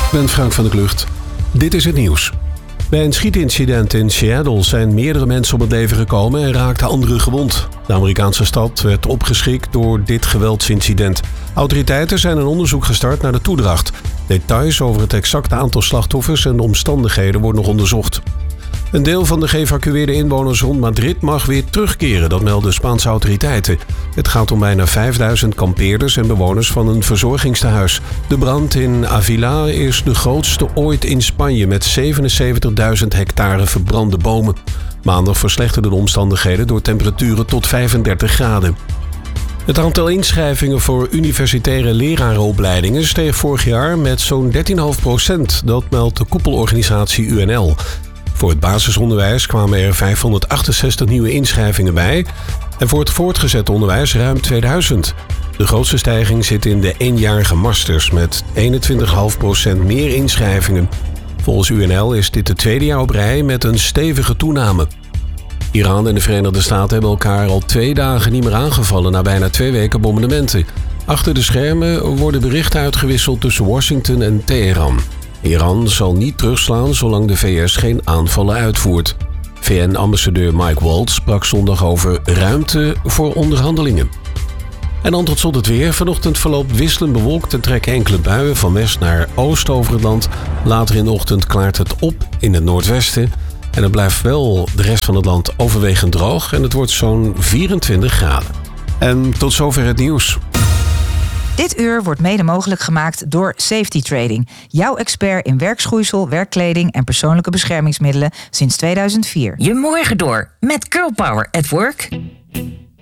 Ik ben Frank van der Klucht. Dit is het nieuws. Bij een schietincident in Seattle zijn meerdere mensen om het leven gekomen en raakten anderen gewond. De Amerikaanse stad werd opgeschrikt door dit geweldsincident. Autoriteiten zijn een onderzoek gestart naar de toedracht. Details over het exacte aantal slachtoffers en de omstandigheden worden nog onderzocht. Een deel van de geëvacueerde inwoners rond Madrid mag weer terugkeren, dat melden Spaanse autoriteiten. Het gaat om bijna 5000 kampeerders en bewoners van een verzorgingstehuis. De brand in Avila is de grootste ooit in Spanje met 77.000 hectare verbrande bomen. Maandag verslechterden de omstandigheden door temperaturen tot 35 graden. Het aantal inschrijvingen voor universitaire lerarenopleidingen steeg vorig jaar met zo'n 13,5%. Dat meldt de koepelorganisatie UNL. Voor het basisonderwijs kwamen er 568 nieuwe inschrijvingen bij en voor het voortgezet onderwijs ruim 2000. De grootste stijging zit in de eenjarige masters met 21,5% meer inschrijvingen. Volgens UNL is dit het tweede jaar op rij met een stevige toename. Iran en de Verenigde Staten hebben elkaar al 2 dagen niet meer aangevallen na bijna 2 weken bombardementen. Achter de schermen worden berichten uitgewisseld tussen Washington en Teheran. Iran zal niet terugslaan zolang de VS geen aanvallen uitvoert. VN-ambassadeur Mike Waltz sprak zondag over ruimte voor onderhandelingen. En dan tot slot het weer. Vanochtend verloopt wisselend bewolkt en trekken enkele buien van west naar oost over het land. Later in de ochtend klaart het op in het noordwesten. En het blijft wel de rest van het land overwegend droog en het wordt zo'n 24 graden. En tot zover het nieuws. Dit uur wordt mede mogelijk gemaakt door Safety Trading. Jouw expert in werkschoeisel, werkkleding en persoonlijke beschermingsmiddelen sinds 2004. Je morgen door met Girl Power at Work.